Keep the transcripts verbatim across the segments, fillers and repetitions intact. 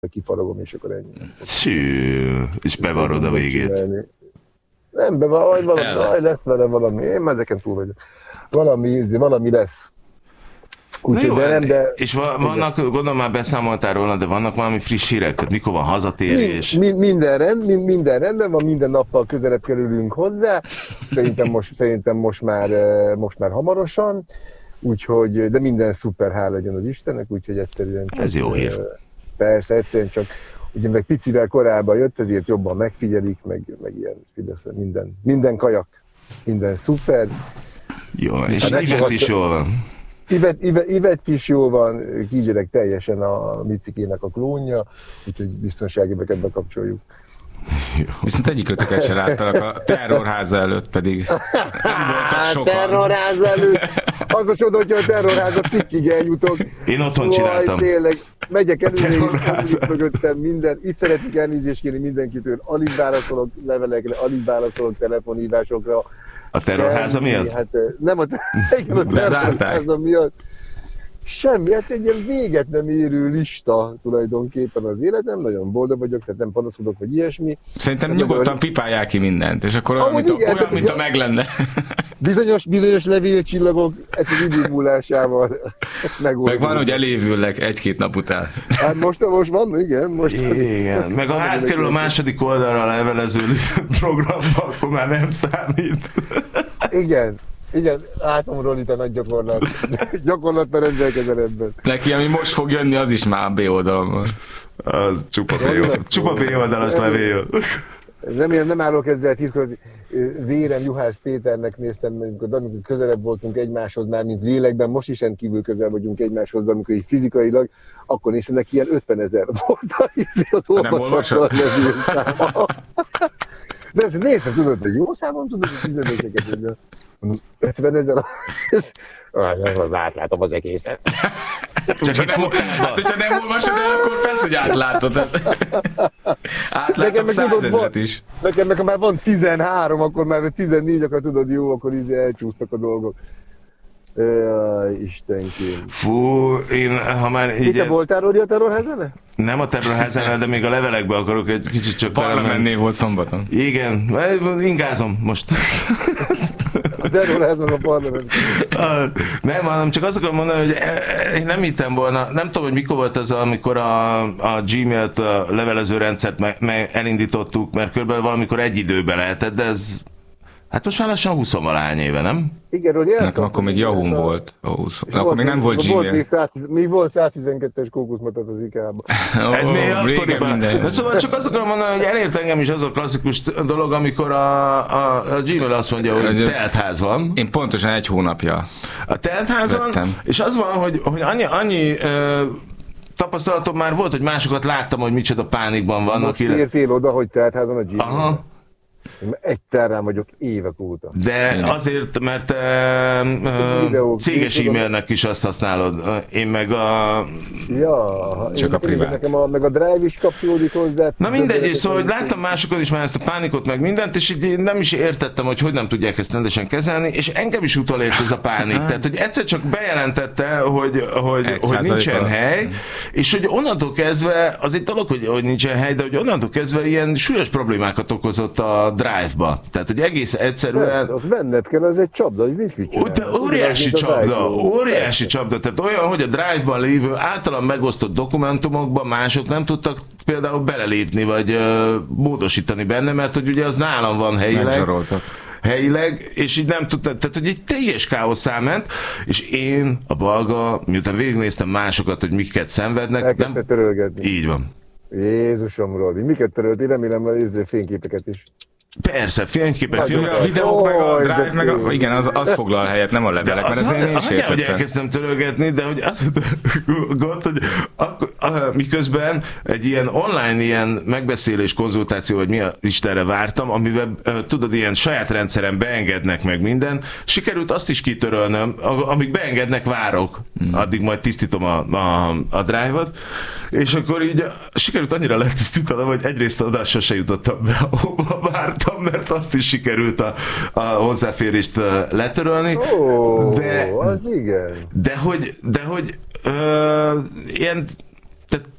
kifaragom, és akkor ennyi. Sű, és bevarod a végét. Nem, be valami, valami lesz vele valami, én már ezeken túl vagyok. Valami, valami lesz. Úgy, jó, de nem, de... És vannak, gondolom már beszámoltál róla, de vannak valami friss hírek? Tehát mikor van hazatérés? Mi, minden, rend, mi, minden rendben van, minden nappal közelebb kerülünk hozzá. Szerintem most, szerintem most, már, most már hamarosan. Úgyhogy, de minden szuper, hál' legyen az Istennek, úgyhogy egyszerűen csak... Ez jó hír. Persze, egyszerűen csak, ugye meg picivel korábban jött, ezért jobban megfigyelik, meg, meg ilyen, minden, minden kajak, minden szuper. Jó, és Ivett is jól van. Ivett, Ivett, Ivett is jól van, Kígyerek teljesen a Micikének a klónja, úgyhogy biztonsági ebbe kapcsoljuk. Jó. Viszont egyikötöket se láttalak a terrorháza előtt, pedig nem voltak sokan. Terrorháza előtt? Az a csoda, hogyha a terrorháza cikkig eljutok. Én otthon csináltam. Tényleg, megyek előre, és mögöttem minden. Itt szeretnék elnézést kérni mindenkitől. Alig válaszolok levelekre, alig válaszolok telefonhívásokra. A terrorháza miatt? Hát nem a, igen, a terrorháza miatt. Semmi, hát egy ilyen véget nem érő lista tulajdonképpen az életem, nagyon boldog vagyok, tehát nem panaszkodok, vagy ilyesmi. Szerintem hát nyugodtan nagyon... pipálják ki mindent, és akkor olyan, mint, igen, a, olyan, mint a meg lenne. Bizonyos, bizonyos levélcsillagok ez az idő múlásával megoldjuk. Meg van, hogy elévüllek egy-két nap után. Hát most, most van, igen. Most igen, meg a hátkerül a második oldalra a levelező programban, akkor már nem számít. Igen. Igen, látom Roli, te nagy gyakorlat. Gyakorlatban rendelkezel ebben. Neki, ami most fog jönni, az is már B oldalon van. Az csupa B oldal. Csupa B oldalas levél. Remélem nem állok ezzel tiszkolat. Vérem Juhász Péternek néztem, amikor, amikor közelebb voltunk egymáshoz már, mint lélekben, most is rendkívül közel vagyunk egymáshoz, de amikor így fizikailag, akkor néztem neki ilyen ötvenezer volt az olvasatlan levélszáma. De ezt néztem, tudod, hogy jó számom, tudod, hogy tizenötöket, ötvenezer, az átlátom az egészet. Csak hát, nem, hát, hogyha nem olvasod el, akkor persze, hogy átlátod. Átlátom százezret is. Nekem meg, ha már van tizenhárom, akkor már tizennégy, akkor tudod, jó, akkor így elcsúsztak a dolgok. Jaj, Istenkém. Fú, én, ha már így... Te voltál, Rodi, a terrorházánál? Nem a terrorházánál, de még a levelekbe akarok egy kicsit csak... Parlamentnél volt szombaton. Igen, ingázom most. A terrorházban a parlament. Nem, hanem csak azt akarom mondani, hogy én nem hittem volna, nem tudom, hogy mikor volt az, amikor a, a Gmailt, a levelező rendszert me, me elindítottuk, mert körülbelül valamikor egy időben lehetett, de ez... Hát most már lassan húsz-valahány éve, nem? Igen, hogy nekem akkor még Yahoo volt. húsz. Akkor volt, még nem volt Gmail. Még, még volt száztizenkettes kókuszmatat az IKEA-ban. Ez oh, még régen minden. Szóval csak azt akarom mondani, hogy elért engem is az a klasszikus dolog, amikor a, a, a Gmail azt mondja, hogy teltház van. Én pontosan egy hónapja a teltházon, vettem. És az van, hogy, hogy annyi, annyi ö, tapasztalatom már volt, hogy másokat láttam, hogy micsoda pánikban vannak. Most értél oda, hogy teltházon a Gmail. Aha. Én egy terrán vagyok évek óta. De igen. Azért, mert uh, videók, céges e-mailnek is azt használod. Én meg a... Ja, csak a privát. Nekem a, meg a Drive is kapcsolódik hozzá. Na mindegy, és szóval hogy láttam másokon is már ezt a pánikot, meg mindent, és így nem is értettem, hogy hogy nem tudják ezt rendesen kezelni, és engem is utolért ez a pánik. Tehát, hogy egyszer csak bejelentette, hogy, hogy, hogy nincsen hely, és hogy onnantól kezdve, az egy dolog, hogy, hogy nincsen hely, de hogy onnantól kezdve ilyen súlyos problémákat okozott a Drive-ba. Tehát, hogy egész egyszerűen... Persze, azt venned kell, ez egy csapda, hogy nincs mit csinálni. Óriási csapda, óriási csapda. Tehát olyan, hogy a Drive-ban lévő általán megosztott dokumentumokban mások nem tudtak például belelépni, vagy uh, módosítani benne, mert hogy ugye az nálam van helyileg. helyileg, és így nem tudtam, tehát hogy egy teljes káoszá ment, és én, a Balga, miután végignéztem másokat, hogy miket szenvednek, elkezdte nem... törölgetni. Így van. Jézusom, Robi, miket törölt? Én remélem, hogy fényképeket is. Persze, fényképek, filmek. A videók, meg a Drive, meg a, igen, az, az foglal helyet, nem a levelek, mert azért én is értettem. Hogy elkezdtem törölgetni, de hogy az a gond, hogy akkor, a, miközben egy ilyen online ilyen megbeszélés, konzultáció, vagy mi a Istenre vártam, amivel tudod, ilyen saját rendszeren beengednek meg minden, sikerült azt is kitörölnöm, amíg beengednek, várok, hmm. addig majd tisztítom a, a, a Drive-ot, és akkor így sikerült annyira letisztítanom, hogy egyrészt oda sose jutottam be, ahova vártam, mert azt is sikerült a, a hozzáférést letörölni. Ó, de, az igen. De hogy, de hogy ö, ilyen, tehát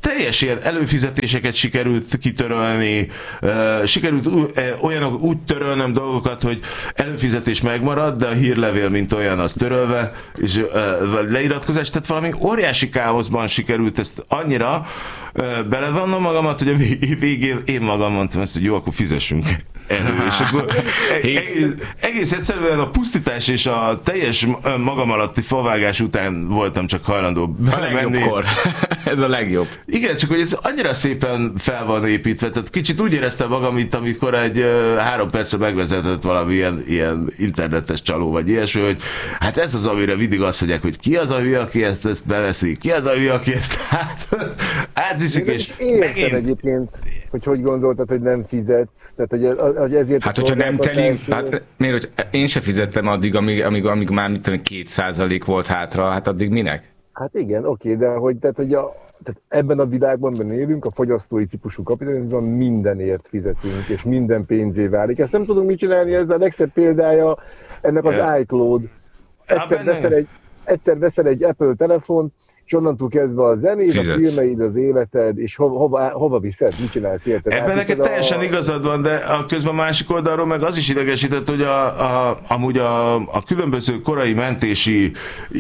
teljes ilyen előfizetéseket sikerült kitörölni, uh, sikerült uh, olyanok úgy törölnöm dolgokat, hogy előfizetés megmarad, de a hírlevél mint olyan az törölve, és uh, leiratkozás, tehát valami óriási káoszban sikerült ezt annyira uh, belevannom magamat, hogy a végén én magam mondtam ezt, hogy jó, akkor fizessünk elő, és akkor egész, egész egyszerűen a pusztítás és a teljes magam alatti favágás után voltam csak hajlandó a legjobbkor. Ez a legjobb. Igen, csak hogy ez annyira szépen fel van építve, tehát kicsit úgy éreztem magam, mint amikor egy uh, három percre megvezetett valami ilyen, ilyen internetes csaló, vagy ilyesmi, hogy hát ez az, amire mindig azt mondják, hogy ki az a hülye, aki ezt, ezt beveszi, ki az a hülye, aki ezt hát, átviszik, és megint... egyébként, hogy hogy gondoltad, hogy nem fizetsz, tehát hogy, hogy ezért... Hát, hogyha nem telik, hát miért, hogy én se fizettem addig, amíg, amíg, amíg már mit tudom, két százalék volt hátra, hát addig minek? Hát igen, oké, de hogy, tehát, hogy a, tehát ebben a világban ben élünk, a fogyasztói típusú kapitalizmusban mindenért fizetünk, és minden pénzé válik. Ezt nem tudunk mit csinálni, ez a legszebb példája ennek az yeah. iCloud. Egyszer veszel, egy, egyszer veszel egy Apple telefont, és onnantól kezdve a zenét, fizetsz. A filmeid, az életed, és hova, hova, hova viszed, mit csinálsz érted? Ebben neked a... teljesen igazad van, de a közben másik oldalról meg az is idegesített, hogy a, a, amúgy a, a különböző korai mentési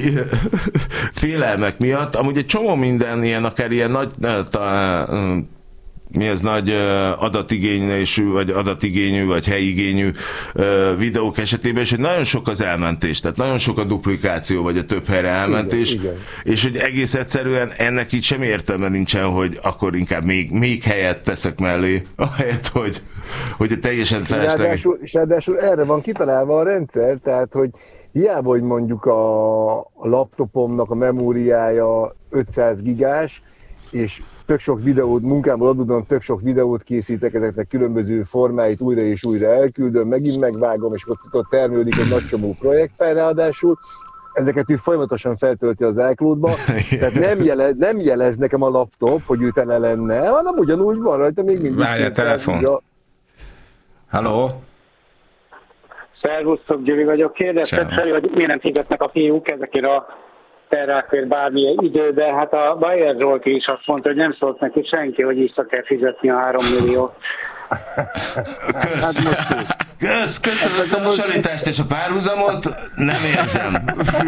félelmek miatt, amúgy egy csomó minden ilyen, akár ilyen nagy... Ta, mi ez nagy adatigényű, vagy adatigényű, vagy helyigényű videók esetében, és hogy nagyon sok az elmentés, tehát nagyon sok a duplikáció, vagy a több helyre elmentés, igen, igen. És hogy egész egyszerűen ennek így semmi értelme nincsen, hogy akkor inkább még, még helyet teszek mellé, ahelyett, hogy, hogy a teljesen felesleges. Ráadásul, és ráadásul erre van kitalálva a rendszer, tehát, hogy hiába, hogy mondjuk a, a laptopomnak a memóriája ötszáz gigás, és tök sok videót, munkámból adódóan tök sok videót készítek, ezeknek különböző formáit újra és újra elküldöm, megint megvágom, és ott, ott termődik egy nagy csomó projektfájl ráadásul. Ezeket ő folyamatosan feltölti az iCloud-ba, tehát nem, jele, nem jelez nekem a laptop, hogy ő tele lenne, hanem ugyanúgy van rajta még mindig. Várj, a telefon. A... Halló? Szervusztok, Gyuri vagyok. Kérdezted fel, hogy miért nem fizetnek a fiúk ezekért a terrákért bármilyen idő, de hát a Bayer Zsolti is azt mondta, hogy nem szólt neki senki, hogy vissza kell fizetni a három milliót. Kösz. Kösz, köszönöm a hasonlítást és a párhuzamot, nem érzem.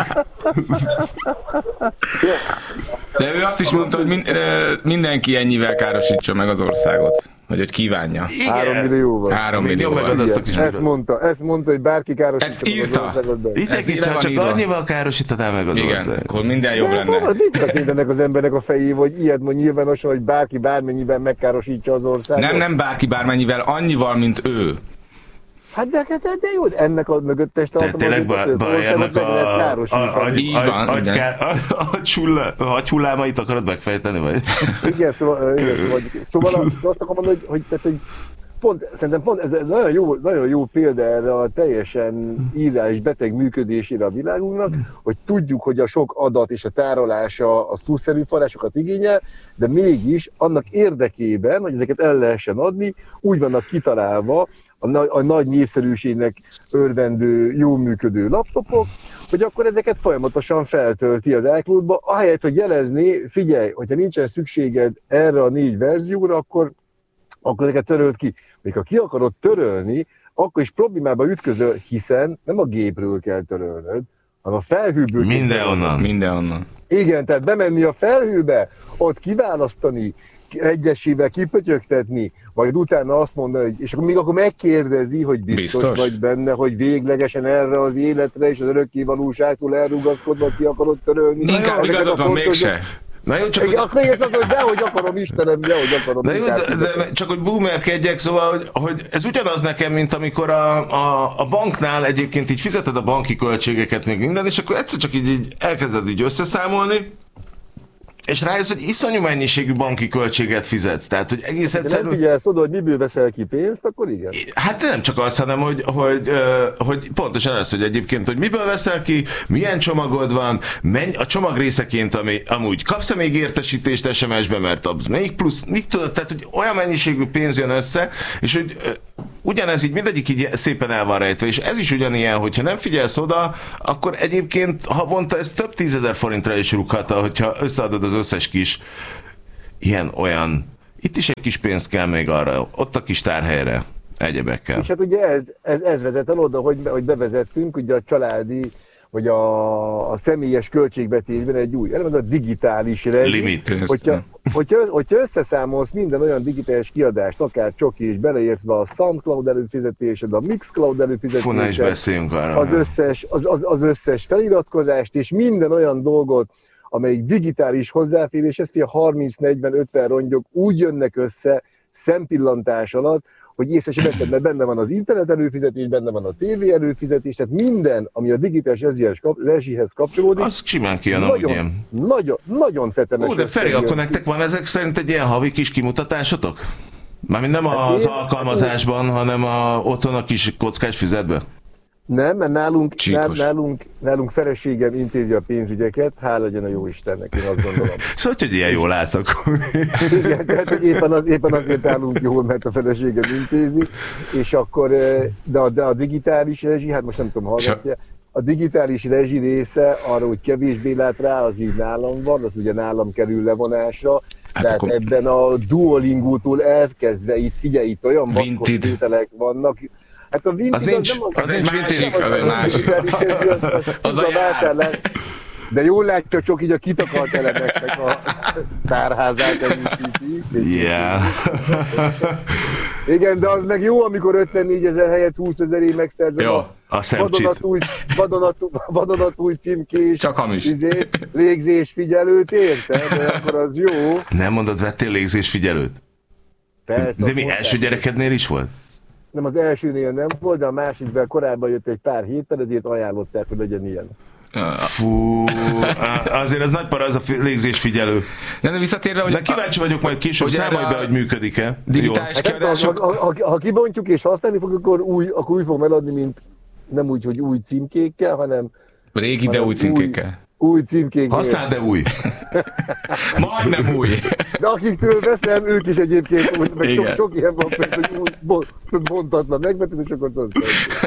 De ő azt is mondta, hogy mindenki ennyivel károsítsa meg az országot. Vagy hogy kívánja. Három millióval. Három millióval. Ezt mondta, ezt mondta, hogy bárki károsítsa meg az országot. Itt csak, csak annyival károsítaná meg az országot. Igen, akkor minden jobb de lenne. Szóval mit történnek az embernek a fejével, hogy ilyet mond nyilvánosan, hogy bárki bármennyiben megkárosítsa az országot? Nem, nem bárki bármennyivel, annyival, mint ő. Hát de, de, de jó, ennek a mögöttes tartom, tényleg Bayernek a agyhullámait akarod megfejteni, vagy? Igen, szóval, igen, szóval, szóval, szóval azt akarom mondani, hogy, hogy, tehát, hogy pont, szerintem pont ez nagyon jó, nagyon jó példa erre a teljesen írás beteg működésére a világunknak, hogy tudjuk, hogy a sok adat és a tárolása az túlszerű forrásokat igényel, de mégis annak érdekében, hogy ezeket el lehessen adni, úgy vannak kitalálva a, na- a nagy népszerűségnek örvendő, jó működő laptopok, hogy akkor ezeket folyamatosan feltölti az iCloud-ba, ahelyett, hogy jelezni, figyelj, hogyha nincsen szükséged erre a négy verzióra, akkor akkor ezeket töröld ki. Még ha ki akarod törölni, akkor is problémába ütközöl, hiszen nem a gépről kell törölnöd, hanem a felhőből. Mindenhonnan. Mindenhonnan. Igen, tehát bemenni a felhőbe, ott kiválasztani, egyesével kipötyögtetni, majd utána azt mondani, hogy, és akkor még akkor megkérdezi, hogy biztos, biztos vagy benne, hogy véglegesen erre az életre és az örökké valóságtól elrugaszkodva ki akarod törölni. Inkább igazad van mégse. Na jó, csak hogy... Akkor még ezt mondom, hogy dehogy akarom, Istenem, dehogy akarom. De jó, de, de csak hogy boomerkedjek, szóval, hogy, hogy ez ugyanaz nekem, mint amikor a, a, a banknál egyébként így fizeted a banki költségeket még minden, és akkor egyszer csak így, így elkezded így összeszámolni, és rájössz, hogy iszonyú mennyiségű banki költséget fizetsz. Tehát, hogy egész egyszerűen... Nem figyelsz oda, hogy miből veszel ki pénzt, akkor igen. Hát nem csak az, hanem, hogy, hogy, hogy pontosan ez, hogy egyébként, hogy miből veszel ki, milyen csomagod van, menj, a csomag részeként, ami, amúgy kapsz-e még értesítést es em es-be, mert absz még plusz, mit tudod, tehát, hogy olyan mennyiségű pénz jön össze, és hogy ugyanez így mindegyik így szépen el van rejtve, és ez is ugyanilyen, hogyha nem figyelsz oda, akkor egyébként havonta ez több tízezer forintra is rúghat, hogyha összeadod az összes kis ilyen-olyan, itt is egy kis pénz kell még arra, ott a kis tárhelyre, egyebekkel. És hát ugye ez, ez, ez vezet el oda, hogy, hogy bevezettünk ugye a családi, vagy a, a személyes költségvetésben egy új elem, az a digitális rezsi. Limit. Hogyha, hogyha, hogyha összeszámolsz minden olyan digitális kiadást, akár csoki is, beleértve a SoundCloud előfizetésed, a Mixcloud előfizetésed, az összes, az, az, az összes feliratkozást, és minden olyan dolgot, amelyik digitális hozzáféréshez, fia harminc negyven ötven rongyok úgy jönnek össze szempillantás alatt, hogy észre sem veszed, mert benne van az internet előfizetés, benne van a tévé előfizetés, tehát minden, ami a digitális rezsihez kapcsolódik. Az simán kijön, nagyon, ilyen. Nagyon, nagyon tetemes. Ó, de Feri, akkor nektek van ezek szerint egy ilyen havi kis kimutatásotok? Mármint nem az hát alkalmazásban, hanem a, otthon a kis kockás füzetben? Nem, mert nálunk, nálunk, nálunk feleségem intézi a pénzügyeket, hála legyen a jó Istennek, én azt gondolom. Szóval, hogy ilyen jól állsz akkor. Igen, tehát éppen, az, éppen azért állunk jól, mert a feleségem intézi, és akkor, de a, de a digitális rezsi, hát most nem tudom, hallgatja, a digitális rezsi része arra, hogy kevésbé lát rá, az így nálam van, az ugye nálam kerül levonásra, hát tehát akkor... ebben a Duolingo-tól elkezdve, itt figyelj, itt olyan vaskos tételek vannak. Hát a Vinted az, nincs, az, az, az nincs másik, az egy másik. Az a vásárlás. De jól látja, csak így a kitakart elemeknek a tárházát erősítik. Yeah. Igen, de az meg jó, amikor ötvennégyezer helyett húszezer megszerzem a vadonatúj, vadonatúj, vadonatúj címkés, csak hamis. Izé, légzésfigyelőt, érted? De akkor az jó. Nem mondod, vettél légzésfigyelőt? Persze. De mi első gyerekednél is volt? Nem, az elsőnél nem volt, de a másodikvel korábban jött egy pár héttel, ezért ajánlották, hogy legyen ilyen. Fú, azért ez nagy para, az a légzésfigyelő. De, de visszatérve, hogy... De kíváncsi vagyok majd később, számolj be, hogy működik-e. Digitális kiadások... Ha, ha, ha, ha kibontjuk és használni fog, akkor úgy, akkor úgy fog megadni, mint nem úgy, hogy új címkékkel, hanem... Régi, de új címkékkel. Új, új címkékkel. Használd, de új. Majdnem új. De akiktől veszem, ők is egyébként, meg sok, sok ilyen van, hogy úgy bontatlan megvetni, és akkor tudod.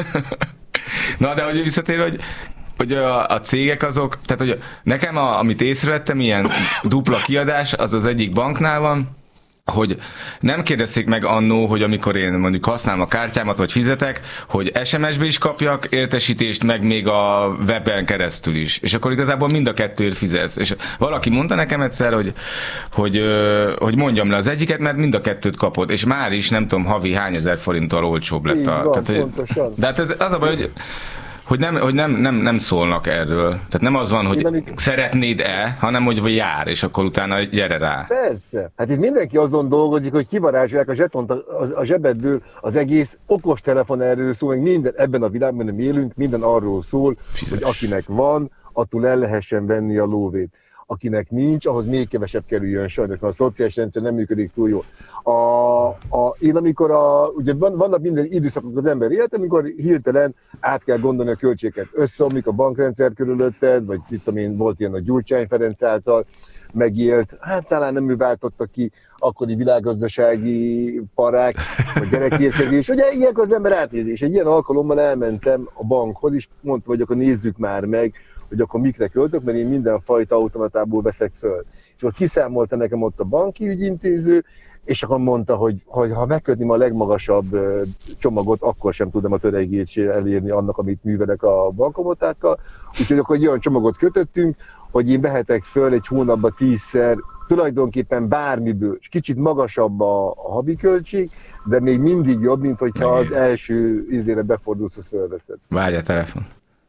Na, de hogy visszatérve, hogy hogy a, a cégek azok, tehát hogy nekem, a, amit észrevettem, ilyen dupla kiadás, az az egyik banknál van, hogy nem kérdezték meg annó, hogy amikor én mondjuk használom a kártyámat, vagy fizetek, hogy es em es-be is kapjak értesítést, meg még a weben keresztül is. És akkor igazából mind a kettőért fizetsz. És valaki mondta nekem egyszer, hogy, hogy, hogy mondjam le az egyiket, mert mind a kettőt kapod. És már is nem tudom, havi hány ezer forinttal olcsóbb lett. A, van, tehát, hogy, de hát ez, az a baj, hogy hogy nem, hogy nem, nem, nem szólnak erről. Tehát nem az van, hogy amik... szeretnéd-e, hanem hogy jár, és akkor utána gyere rá. Persze. Hát itt mindenki azon dolgozik, hogy kivarázsolják a zsetont a, a, a zsebedből, az egész okostelefon erről szól, meg minden ebben a világban nem élünk, minden arról szól, Fizes. Hogy akinek van, attól el lehessen venni a lóvét. Akinek nincs, ahhoz még kevesebb kerüljön sajnos, mert a szociális rendszer nem működik túl jól. A, a, én amikor a, ugye van, vannak minden időszakok az ember élet, amikor hirtelen át kell gondolni a költségeket. Összeomlik a bankrendszer körülötted, vagy mit tudom én, volt ilyen a Gyurcsány Ferenc által megélt, hát talán nem ő váltotta ki akkori világgazdasági parák, vagy gyerekérkezés. Ugye ilyenkor az ember átnézi, és egy ilyen alkalommal elmentem a bankhoz, és mondtam, hogy akkor nézzük már meg, hogy akkor mikre költök, mert én mindenfajta automatából veszek föl. És akkor kiszámolta nekem ott a banki ügyintéző, és akkor mondta, hogy, hogy ha megkötném a legmagasabb csomagot, akkor sem tudom a töregét elérni annak, amit művelek a bankomatákkal. Úgyhogy akkor egy olyan csomagot kötöttünk, hogy én vehetek föl egy hónapban tízszer, tulajdonképpen bármiből, és kicsit magasabb a, a havi költség, de még mindig jobb, mint hogyha az első ízére befordulsz, azt fölveszed. Várj a telefon.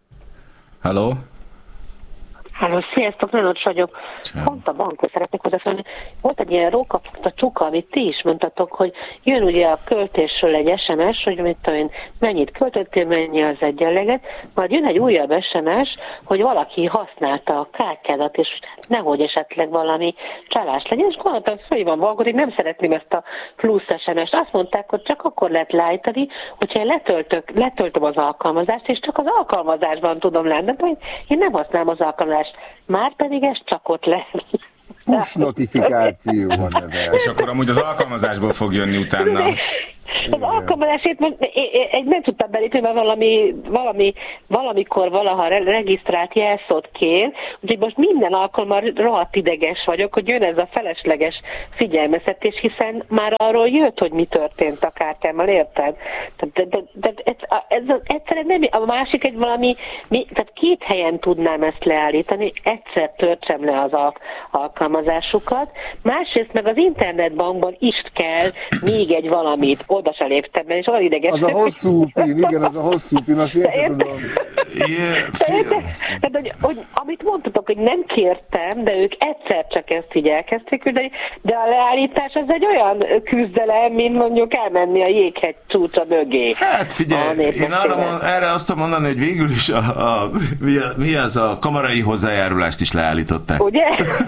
Halló? Halló, sziasztok, Lenocs vagyok. Pont a bankhoz szeretnék hozzászólni. Volt egy ilyen rókapott csuka, amit ti is mondtatok, hogy jön ugye a költésről egy es em es, hogy mit tudom én, mennyit költöttél, mennyi az egyenleget, majd jön egy újabb es em es, hogy valaki használta a kártyádat, és nehogy esetleg valami csalás legyen, és gondoltam, hogy van bankod, én nem szeretném ezt a plusz es em es-t. Azt mondták, hogy csak akkor lehet lájtani, hogyha én letöltök, letöltöm az alkalmazást, és csak az alkalmazásban tudom látni, de én nem használom az alkalmazást. Már pedig ez csak ott lesz. Push notifikáció van ebben. És akkor amúgy az alkalmazásból fog jönni utána. Az alkalmazásért egy nem tudtam belépni, mert valami, valami, valamikor valaha regisztrált jelszót kér, úgyhogy most minden alkalommal rohadt ideges vagyok, hogy jön ez a felesleges figyelmeztetés, hiszen már arról jött, hogy mi történt a kártyámmal, érted? De, de, de ez, ez egyszerűen nem, a másik egy valami, mi, tehát két helyen tudnám ezt leállítani, egyszer töltsem le az al- alkalmazásukat, másrészt meg az internetbankban is kell még egy valamit, oda se léptem, és olyan ideges. Az a hosszú pin, igen, az a hosszú pin, azt érted tudom. Tehát, hogy, hogy amit mondtatok, hogy nem kértem, de ők egyszer csak ezt így elkezdték küldeni, de a leállítás az egy olyan küzdelem, mint mondjuk elmenni a jéghegy csúcsa mögé. Hát figyelj, én arra mond, erre azt tudom mondani, hogy végül is a, a, mi, a, mi az a kamarai hozzájárulást is leállították. Ugye?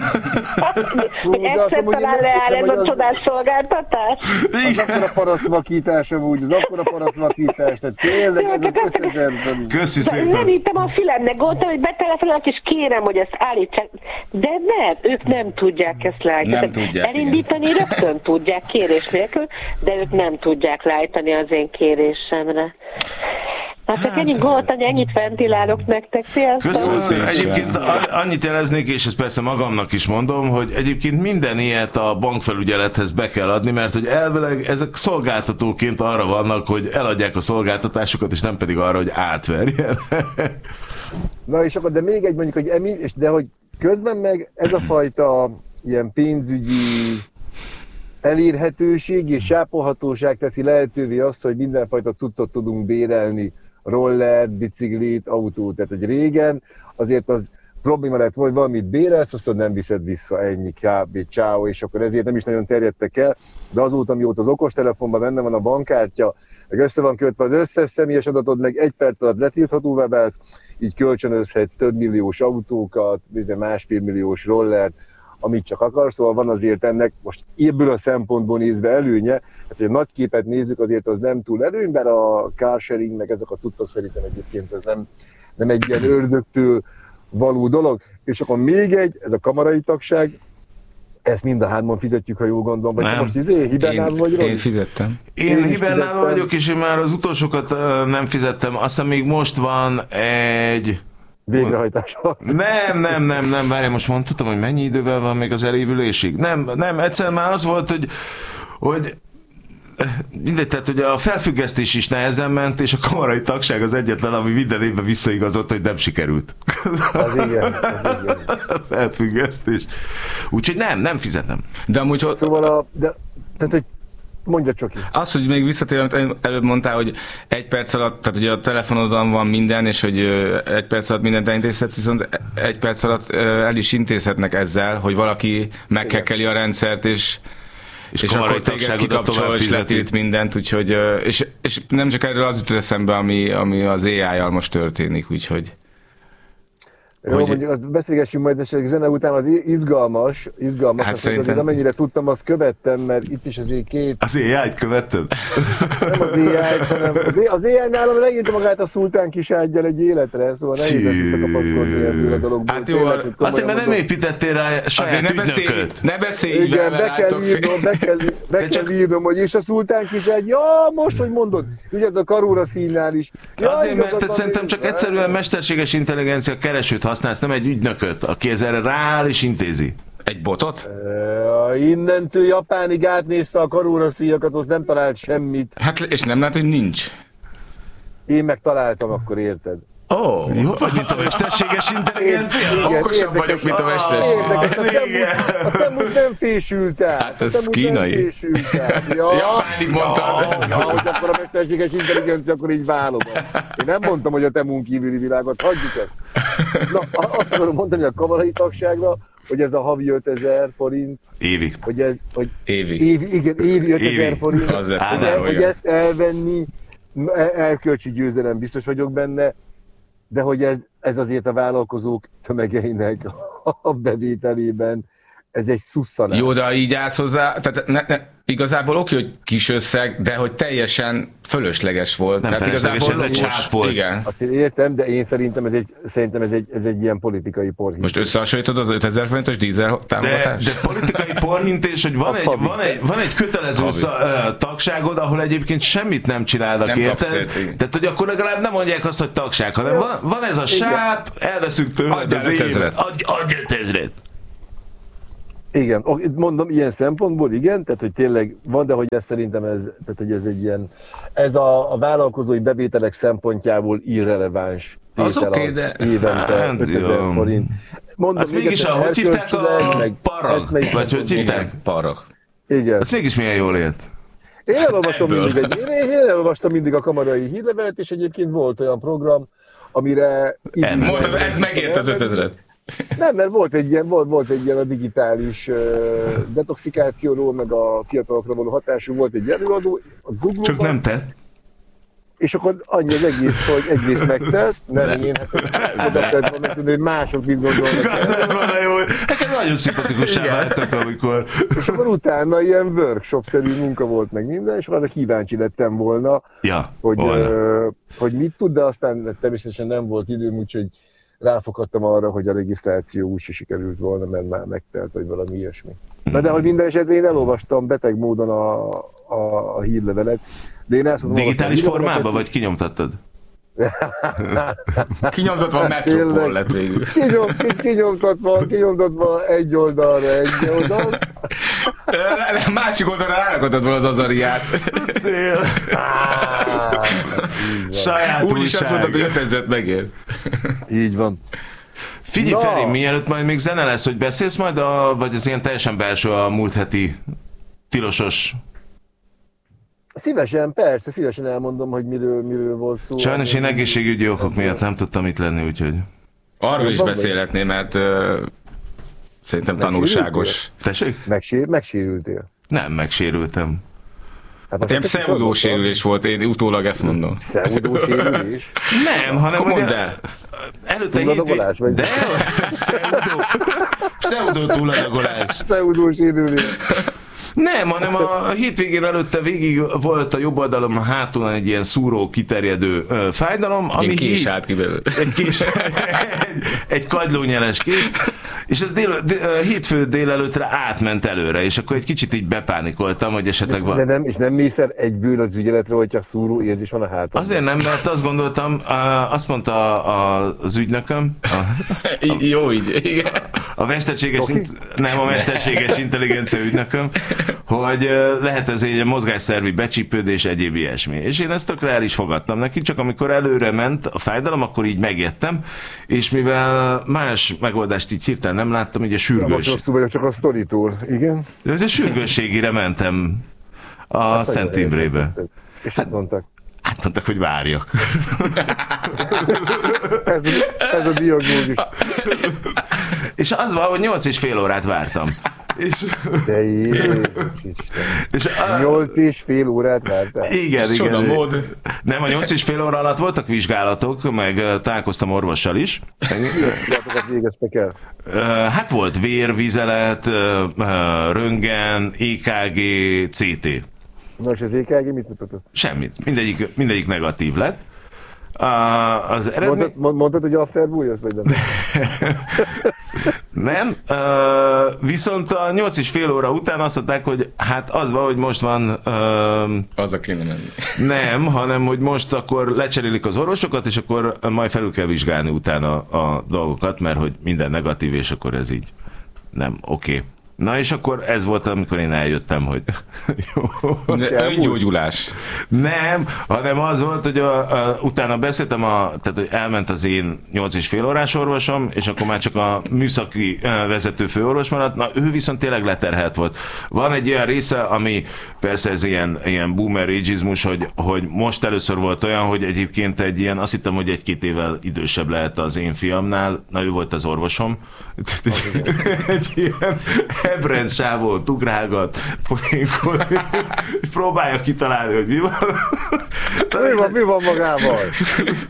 Hogy egyszer talán leáll ez a csodás szolgáltatás? Az akkora parasztvakítás amúgy, az akkora parasztvakítás, tehát tényleg ez az ötezer. Köszi szépen. Nem hittem a fülemnek, gondoltam, hogy betelefonálok és kérem, hogy ezt állítsák. De nem, ők nem tudják ezt leállítani. Nem tudják, elindítani igen. Rögtön tudják kérés nélkül, de ők nem tudják leállítani az én kérésemre. Hát, hát ennyit gondoltam, ennyit ventilálok nektek. Sziasztok! Köszönöm. Egyébként annyit jeleznék, és ezt persze magamnak is mondom, hogy egyébként minden ilyet a bankfelügyelethez be kell adni, mert hogy elvileg ezek szolgáltatóként arra vannak, hogy eladják a szolgáltatásokat, és nem pedig arra, hogy átverjen. Na és akkor, de még egy mondjuk, hogy emi, de hogy közben meg ez a fajta ilyen pénzügyi elérhetőség és sápolhatóság teszi lehetővé azt, hogy mindenfajta cuccot tudunk bérelni, rollert, biciklit, autót. Tehát, hogy régen azért az probléma lett, hogy valamit bérelsz, azt nem viszed vissza, ennyi, kb. Csáó, és akkor ezért nem is nagyon terjedtek el, de azóta, mióta az okostelefonban benne van a bankkártya, meg össze van kötve az összes személyes adatod, meg egy perc alatt letilthatóvá válsz, így kölcsönözhetsz több milliós autókat, másfél milliós rollert, amit csak akarsz, szóval van azért ennek most ebből a szempontból nézve előnye, hát hogy a nagy képet nézzük, azért az nem túl előny, mert a carsharing, meg ezek a cuccok szerintem egyébként ez nem, nem egy ilyen ördögtől való dolog. És akkor még egy, ez a kamarai tagság, ezt mind a hárman fizetjük, ha jól gondolom, vagy most izé, hibernálva vagy Én fizettem. Én, én hibernálva vagyok, és én már az utolsókat uh, nem fizettem, aztán még most van egy... végrehajtása. Nem, nem, nem, nem, várj, most mondhatom, hogy mennyi idővel van még az elévülésig? Nem, nem, egyszer már az volt, hogy, hogy mindegy, tehát hogy a felfüggesztés is nehezen ment, és a kamarai tagság az egyetlen, ami minden évben visszaigazolt, hogy nem sikerült. Az igen, az igen. A felfüggesztés. Úgyhogy nem, nem fizetem. De amúgy... Szóval a... De, tehát, hogy mondja Csoki. Az, hogy még visszatérem, amit előbb mondtál, hogy egy perc alatt, tehát ugye a telefonodon van minden, és hogy egy perc alatt mindent elintézhetsz, viszont egy perc alatt el is intézhetnek ezzel, hogy valaki meghekkeli a rendszert, és és, és akkor téged kikapcsol, és letilt mindent, úgyhogy, és, és nem csak erről az jut eszembe, ami, ami az á í-jal most történik, úgyhogy... Jó, hogy... mondjuk azt beszélgessünk majd, és zene után az izgalmas, izgalmas, hát szerintem... azért amennyire tudtam, azt követtem, mert itt is azért két... Az á í-t követted? Nem az á í-t, hanem az á í nálam leírta magát a szultán kiságyjal egy életre, szóval nehéz ezt visszakapaszkodni ebből a dologból. Hát jó, tényleg, azért, mert nem építettél rá saját ügynököt. Ne beszélj, igen, be kell írnom, be kell, be kell csak... írnom, hogy és a szultán kiságy, ja, most, hogy mondod, ugye ez a Karóra színnál is. Ja, azért, mert te a szerintem csak egyszerűen mesterséges intelligencia keresőt használsz, nem egy ügynököt, aki ezzel rááll és intézi. Egy botot? Uh, innentől Japánig átnézte a Karóra szíjakat, az nem talált semmit. Hát, és nem lehet, hogy nincs. Én meg találtam, akkor érted. Ó, oh. Jó, vagy mint a mesterséges intelligencia? Okosabb vagyok, mint a mesterséges. Érdekes, a te úgy nem fésültál. Hát ez kínai. Ja, Japánig mondtad. Ja, ja, hogy akkor a mesterséges intelligencia, akkor így válogat. Én nem mondtam, hogy a temún kívüli világot, hagyjuk ezt. Na, azt akarom mondani a kamarai tagságra, hogy ez a havi ötezer forint. Évi. Hogy ez, hogy évi. évi. Igen, évi ötezer forint. Az lett hogy, volna, hogy ezt elvenni, erkölcsi győzelem, biztos vagyok benne, de hogy ez, ez azért a vállalkozók tömegeinek a bevételében Ez egy szusszanás. Jó, de így állsz hozzá, tehát ne, ne, igazából oké, hogy kis összeg, de hogy teljesen fölösleges volt. Nem tehát felesleges, igazából ez egy csáp volt. Igen. Azt én értem, de én szerintem ez egy, szerintem ez egy, ez egy ilyen politikai porhint. Most összehasonlítod az ötezer forintos dízel támogatást? De, de politikai porhintés, hogy van egy, van, egy, van egy kötelező szá, uh, tagságod, ahol egyébként semmit nem csinálnak, nem érted? Tehát, hogy akkor legalább nem mondják azt, hogy tagság, hanem van, van ez a sáp, elveszünk tőled az évet. Adj, adj ötezret! Igen, mondom, ilyen szempontból igen, tehát hogy tényleg van, de hogy ez szerintem ez, tehát, hogy ez egy ilyen, ez a, a vállalkozói bevételek szempontjából irreleváns az oké, okay, de évente ötezer forint. Mondom, azt mégis, hogy hívták a meg parag, vagy hogy hívták? Parag. Igen. Azt mégis milyen jól élt. Én elolvastam mindig, egy, én, én elolvastam mindig a kamarai hírlevelet, és egyébként volt olyan program, amire... Mondtam, ez megért az ötezret. Nem, mert volt egy ilyen, volt, volt egy ilyen a digitális uh, detoxikációról, meg a fiatalokra való hatású, volt egy előadó, a Zuglóban. Csak nem te. És akkor annyi az egész, hogy egész megtelt, nem de. Én, hát oda volna, hogy mások mit gondolnak. Csak az lett volna jó, nekem nagyon szimpatikussá váltak, amikor... És akkor utána ilyen workshop-szerű munka volt meg minden, és arra kíváncsi lettem volna, ja, hogy, uh, hogy mit tud, de aztán természetesen nem volt időm, úgyhogy ráfakadtam arra, hogy a regisztráció úgy se sikerült volna, mert már megtelt, vagy valami ilyesmi. Na de hogy minden esetben én elolvastam beteg módon a, a, a hírlevelet. De én digitális formában, vagy kinyomtattad? Kinyomtatva a Metropol lett végül. Kinyom, kinyomtatva, kinyomtatva egy oldalra, egy oldal. Másik oldalra rárakadtad volna az Azariát. Saját úgy is azt mondtad, hogy ötezret megér. Így van. Figyelj, Feri, mielőtt majd még zene lesz, hogy beszélsz majd, a, vagy ez ilyen teljesen belső a múlt heti tilosos? Szívesen, persze, szívesen elmondom, hogy miről, miről volt szó. Sajnos én egészségügyi okok miatt nem tudtam itt lenni, úgyhogy... Arról is beszélhetné, mert uh, szerintem tanulságos. Tessék? Megsér, megsérültél? Nem, megsérültem. Hát, hát ilyen pseudósérülés volt, én utólag ezt mondom. Pseudósérülés? Nem, hanem mondd el. Előtte hét... vagy? De, pseudó. Pseudó túladagolás. Pseudósérülés. Nem, hanem a hétvégén előtte végig volt a jobb oldalon a háton egy ilyen szúró, kiterjedő ö, fájdalom. Ami egy kés állt ki belőle. Egy kés, egy, egy kagylónyeles kés, és ez dél, dél, hétfő délelőttre átment előre, és akkor egy kicsit így bepánikoltam, hogy esetleg van. De nem, és nem mész el egyből az ügyeletre, hogy csak szúró érzés van a háton? Azért nem, mert azt gondoltam, azt mondta az ügynököm. A, a, Jó így, igen. A mesterséges, nem a mesterséges intelligencia ügynököm, hogy lehet ez egy mozgásszervi becsípődés, egyéb ilyesmi. És én ezt tökre el is fogadtam neki, csak amikor előre ment a fájdalom, akkor így megijedtem, és mivel más megoldást így hirtelen nem láttam, így a sürgős... Rosszul vagyok csak a sztoritól, igen. De a sürgősségére mentem a hát, Szent Imrébe. És hát mondtak? Hát mondtak, hogy várjak. ez, ez a diagnózis. És az van, hogy nyolc és fél órát vártam. És... De Jézus Isten. Nyolc és fél órát vártál? Igen, Csoda igen. mód. Nem, a nyolc és fél óra alatt voltak vizsgálatok, meg találkoztam orvossal is. Vizsgálatokat végeztek el? Hát volt vérvizelet, röntgen, é ká gé, cé té. Na és az é ká gé mit mutatott? Semmit. Mindegyik, mindegyik negatív lett. Uh, az eredmény... mondtad, mondtad, hogy afterbújos vagy nem? Nem, uh, viszont a nyolc és fél óra után azt mondták, hogy hát az van, hogy most van... Uh, az a kéne menni. Nem, hanem hogy most akkor lecserélik az orvosokat, és akkor majd felül kell vizsgálni utána a dolgokat, mert hogy minden negatív, és akkor ez így nem oké. Okay. Na és akkor ez volt, amikor én eljöttem, hogy jó. Öngyógyulás. Nem, hanem az volt, hogy a, a, utána beszéltem, a, tehát hogy elment az én nyolc és fél órás orvosom, és akkor már csak a műszaki vezető főorvos maradt, na ő viszont tényleg leterhelt volt. Van egy olyan része, ami persze ez ilyen, ilyen boomer ageizmus, hogy, hogy most először volt olyan, hogy egyébként egy ilyen, azt hittem, hogy egy-két évvel idősebb lehet az én fiamnál, na ő volt az orvosom. Egy ilyen Ebren sávol, ugrálgat, poénkodni, próbálja kitalálni, hogy mi van. Mi van, mi van magával?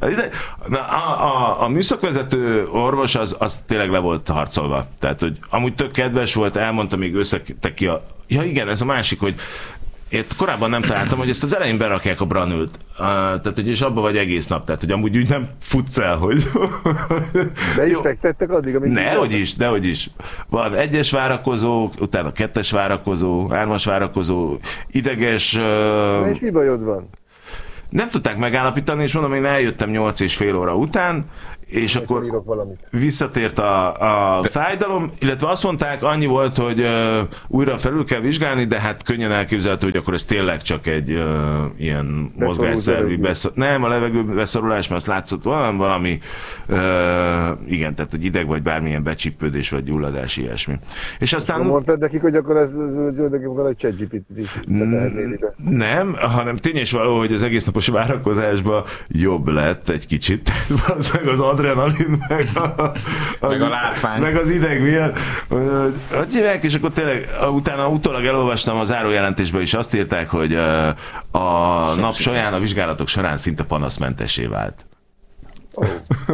A, a, a műszakvezető orvos az, az tényleg le volt harcolva. Tehát, hogy amúgy tök kedves volt, elmondta, még összetek ki a... Ja igen, ez a másik, hogy én korábban nem találtam, hogy ezt az elején berakják a branült. Uh, tehát, hogy és abba vagy egész nap. Tehát, hogy amúgy úgy nem futsz el, hogy... De is fektettek addig, amíg... Nehogy is, dehogy is. Van egyes várakozó, utána kettes várakozó, hármas várakozó, ideges... Uh... Na és mi bajod van? Nem tudták megállapítani, és mondom, én eljöttem nyolc és fél óra után, és Én akkor visszatért a, a fájdalom, illetve azt mondták, annyi volt, hogy uh, újra felül kell vizsgálni, de hát könnyen elképzelhető, hogy akkor ez tényleg csak egy uh, ilyen mozgásszervi beszorulás. Nem, a levegő beszorulás, mert azt látszott valami, valami uh, igen, tehát hogy ideg vagy bármilyen becsípődés vagy gyulladás, ilyesmi. És aztán... Akkor mondtad nekik, hogy akkor ez, akkor egy ChatGPT-t is nem, hanem tény és való, hogy az egész napos várakozásban jobb lett egy kicsit. Az adrenalin, meg a, az, meg a látvány. Meg az ideg miatt. Hogy hívják, és akkor tényleg utána utólag elolvastam a zárójelentésben is, azt írták, hogy a Sem nap során, a vizsgálatok során szinte panaszmentessé vált. Oh.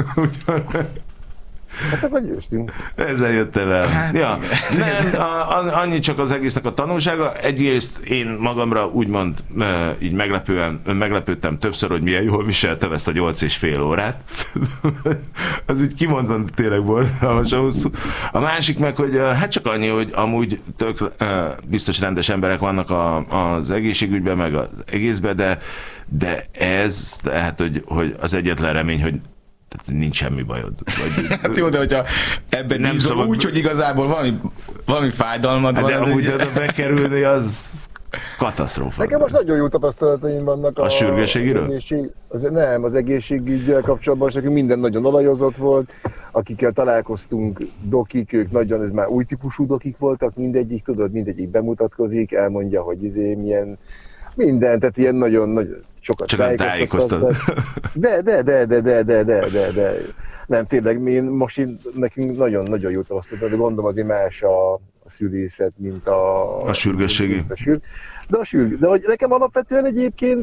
Hát akkor győztünk. Ezzel jöttem el. Hát, ja. Nem, a, a, annyi csak az egésznek a tanulsága. Egyrészt én magamra úgymond így meglepően, meglepődtem többször, hogy milyen jól viseltem ezt a nyolc és fél órát. Az úgy kimondva tényleg volt. A másik meg, hogy hát csak annyi, hogy amúgy tök biztos rendes emberek vannak a, az egészségügyben, meg az egészben, de, de ez, tehát, hogy, hogy az egyetlen remény, hogy tehát nincs semmi bajod. Vagy, hát jó, de hogyha ebben nem bízol úgy, hogy igazából valami, valami fájdalmad hát van. De amúgy de bekerülni, az katasztrófa. Nekem most nagyon jó tapasztalataim vannak a... A sürgősségiről? Az egészség, az, nem, az egészségügyel kapcsolatban, és nekünk minden nagyon olajozott volt. Akikkel találkoztunk, dokik, ők nagyon, ez már új típusú dokik voltak, mindegyik, tudod, mindegyik bemutatkozik, elmondja, hogy izé milyen minden, tehát ilyen nagyon, nagyon sokat csak tájékoztat. De, de, de, de, de, de, de, de, de. Nem, tényleg, mi most én, nekünk nagyon-nagyon jó tapasztalat, de gondolom azért más a, a szülészet, mint a... A sürgősségi. Mint a sür, de a sürg, de hogy nekem alapvetően egyébként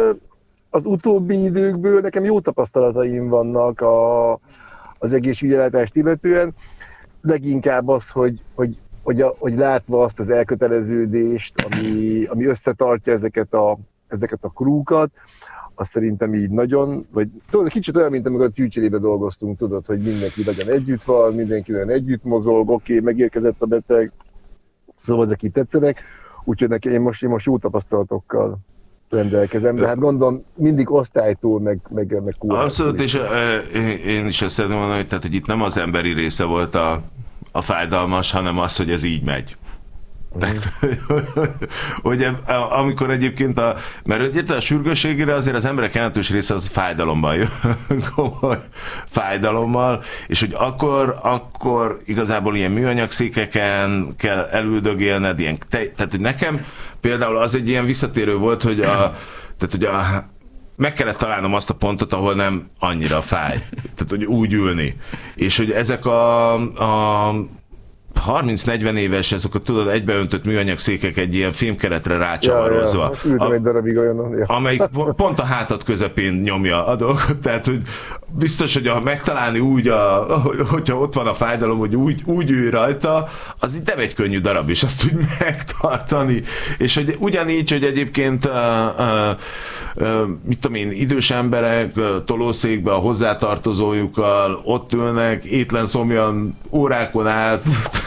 az utóbbi időkből nekem jó tapasztalataim vannak a, az egészségügyellátást illetően, leginkább az, hogy, hogy Hogy, a, hogy látva azt az elköteleződést, ami, ami összetartja ezeket a, ezeket a krúkat, azt szerintem így nagyon, vagy tudod, kicsit olyan, mint amikor a tűcserébe dolgoztunk, tudod, hogy mindenki nagyon együtt van, mindenki nagyon együtt mozog, oké, okay, megérkezett a beteg, szóval ezek így tetszenek, úgyhogy nekem én most, én most jó tapasztalatokkal rendelkezem, de hát gondolom mindig osztálytól, meg, meg, meg kúrától. Abszolút, és én is ezt szeretném mondani, hogy, tehát, hogy itt nem az emberi része volt a a fájdalmas, hanem az, hogy ez így megy. Mm. Tehát, hogy amikor egyébként a, mert érted, a sürgősségére azért az emberek jelentős része az fájdalommal jön, komoly fájdalommal, és hogy akkor, akkor igazából ilyen műanyagszékeken kell elüldögélned, ilyen, tehát hogy nekem például az egy ilyen visszatérő volt, hogy a, tehát hogy a meg kellett találnom azt a pontot, ahol nem annyira fáj. Tehát, hogy úgy ülni. És hogy ezek a, a harminc-negyven éves, ezek a tudod, egybeöntött műanyag székek egy ilyen filmkeretre rácsavarozva. Ja, ja. Egy darabig olyan, ja. Amelyik pont a hátad közepén nyomja a dolgot. Tehát, hogy biztos, hogy a megtalálni úgy, a, hogyha ott van a fájdalom, hogy úgy, úgy ülj rajta, az így nem egy könnyű darab, és azt úgy megtartani. És hogy ugyanígy, hogy egyébként uh, uh, uh, mit tudom én, idős emberek uh, tolószékbe a hozzátartozójukkal ott ülnek, étlen szomjan órákon át,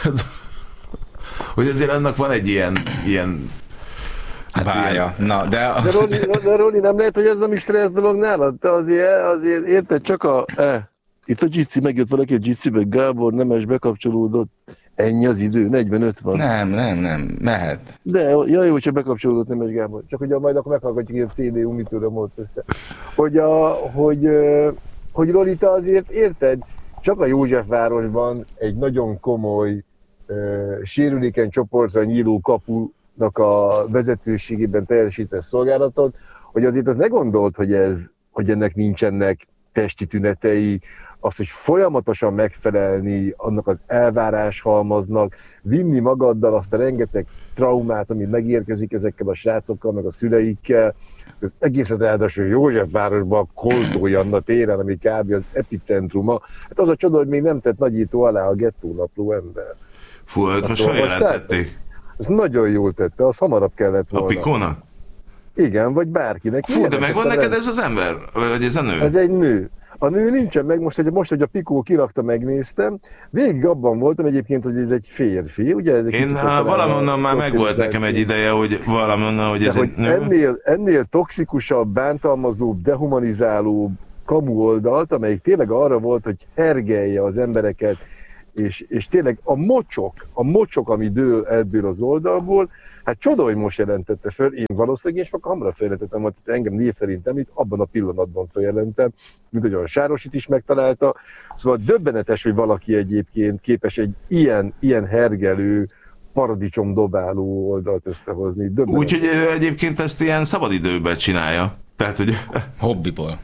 hogy azért annak van egy ilyen, ilyen hát bája. Ilyen... Na, de... De Roli, de Roli, nem lehet, hogy ez nem is stressz dolog nálad? Te azért, azért érted, csak a... Eh, itt a Jitsi, megjött valaki a Jitsibe, Gábor Nemes bekapcsolódott. Ennyi az idő, negyvenöt van. Nem, nem, nem, mehet. De, jaj, jó, hogyha bekapcsolódott Nemes Gábor. Csak hogy majd akkor meghallgatjuk ilyen cé dé u, mitől volt össze. Hogy, a, hogy, hogy Roli, te azért érted, csak a Józsefvárosban egy nagyon komoly uh, sérülékeny csoportra nyíló kapunak a vezetőségében teljesített szolgálatot, hogy azért az ne gondolt, hogy, ez, hogy ennek nincsenek testi tünetei, az, hogy folyamatosan megfelelni annak az elváráshalmaznak, vinni magaddal azt a rengeteg traumát, ami megérkezik ezekkel a srácokkal, meg a szüleikkel. Az egészet ráadásul Józsefvárosban, Koltó Janna téren, ami kb. Az epicentruma. Hát az a csoda, hogy még nem tett nagyító alá a gettónapló ember. Fú, hát most feljelentették. Ez nagyon jól tette, az hamarabb kellett volna. A Pikónak? Igen, vagy bárkinek. Fú, de megvan neked ez az ember? Vagy ez a nő? Ez egy nő. A nő nincsen meg, most, hogy, most, hogy a Pikó kirakta, megnéztem, végig abban voltam egyébként, hogy ez egy férfi, ugye? Ez egy Én valahonnan már megvolt nekem egy ideje, hogy valahonnan, hogy ez de, egy hogy nő. Ennél, ennél toxikusabb, bántalmazóbb, dehumanizálóbb kamu oldalt, amelyik tényleg arra volt, hogy hergelje az embereket, és, és tényleg a mocsok, a mocsok, ami dől ebből az oldalból, hát csoda, hogy most jelentette föl, én valószínűleg és akkor hamarabb feljelentettem, hogy engem név szerint említ, abban a pillanatban feljelentem, mint hogy olyan Sárosit is megtalálta. Szóval döbbenetes, hogy valaki egyébként képes egy ilyen, ilyen hergelő, paradicsom dobáló oldalt összehozni. Úgyhogy ő egyébként ezt ilyen szabadidőben csinálja. Tehát, hogy... Hobbiból.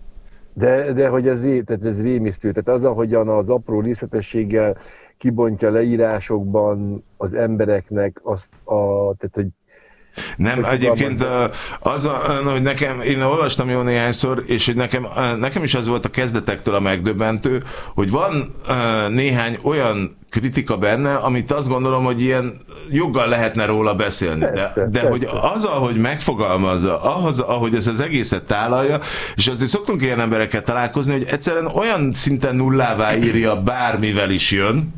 De, de hogy ez, tehát ez rémisztő, tehát az, ahogyan az apró részletességgel kibontja leírásokban az embereknek azt a, tehát hogy nem, egyébként az, a, hogy nekem, én olvastam jó néhányszor, és hogy nekem, nekem is az volt a kezdetektől a megdöbbentő, hogy van néhány olyan kritika benne, amit azt gondolom, hogy ilyen joggal lehetne róla beszélni. Persze, de de persze. hogy az, ahogy megfogalmazza, ahhoz, ahogy ez az egészet tálalja, és azért szoktunk ilyen emberekkel találkozni, hogy egyszerűen olyan szinten nullává írja, bármivel is jön.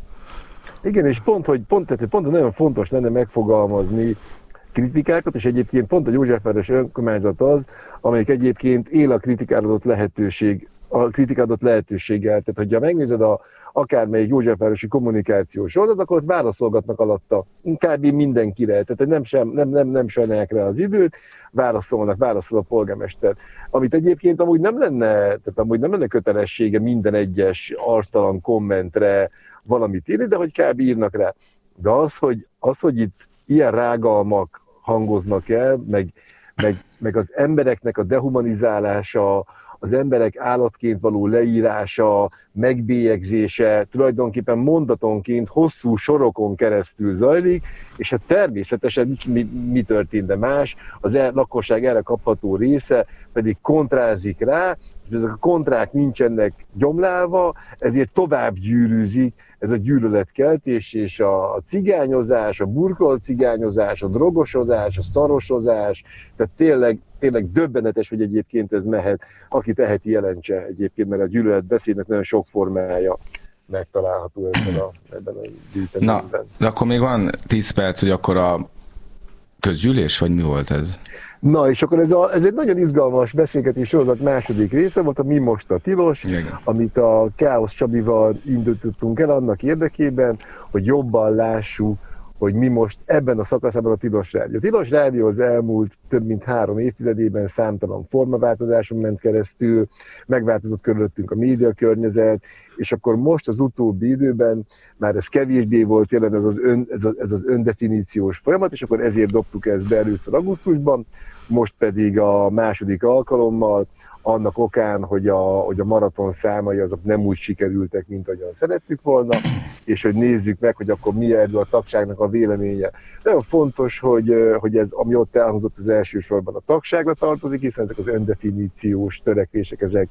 Igen, és pont, hogy pont, tehát pont nagyon fontos lenne megfogalmazni kritikákat, és egyébként pont a Józsefváros önkormányzat az, amelyik egyébként él a kritikára adott lehetőség, a kritikára adott lehetőséggel. Tehát, hogyha megnézed a, akármelyik Józsefvárosi kommunikációs oldalt, akkor ott válaszolgatnak alatta kb. Mindenkire. Tehát, hogy nem, sem, nem, nem, nem sajnálják rá az időt, válaszolnak, válaszol a polgármester. Amit egyébként amúgy nem lenne, tehát amúgy nem lenne kötelessége minden egyes arctalan kommentre valamit írni, de hogy kb. Írnak rá. De az, hogy, az, hogy itt ilyen rágalmak hangoznak el, meg, meg, meg az embereknek a dehumanizálása, az emberek állatként való leírása, megbélyegzése tulajdonképpen mondatonként hosszú sorokon keresztül zajlik, és hát természetesen mi, mi történt, de más, az el, lakosság erre kapható része pedig kontrázik rá, és ezek a kontrák nincsenek gyomlálva, ezért tovább gyűrűzik ez a gyűlöletkeltés, és a cigányozás, a burkolt cigányozás, a drogosozás, a szarosozás, tehát tényleg, tényleg döbbenetes, hogy egyébként ez mehet, aki teheti, jelentse egyébként, mert a gyűlöletbeszédnek nagyon sok formája megtalálható ebben a, ebben a gyűjteményben. Na, de akkor még van tíz perc, hogy akkor a közgyűlés, vagy mi volt ez? Na, és akkor ez, a, ez egy nagyon izgalmas beszélgetés sorozat második része volt, a Mi most a tilos, igen, amit a Káosz Csabival indítottunk el annak érdekében, hogy jobban lássuk, hogy mi most ebben a szakaszában a Tilos Rádió. A Tilos Rádió az elmúlt több mint három évtizedében számtalan formaváltozáson ment keresztül, megváltozott körülöttünk a média környezet, és akkor most az utóbbi időben már ez kevésbé volt jelen, ez az, ön, ez, az, ez az öndefiníciós folyamat, és akkor ezért dobtuk ezt be először augusztusban, most pedig a második alkalommal, annak okán, hogy a, hogy a maraton számai azok nem úgy sikerültek, mint ahogyan szerettük volna, és hogy nézzük meg, hogy akkor mi erről a tagságnak a véleménye. Nagyon fontos, hogy, hogy ez, ami ott elhangzott, az elsősorban a tagságra tartozik, hiszen ezek az öndefiníciós törekvések, ezek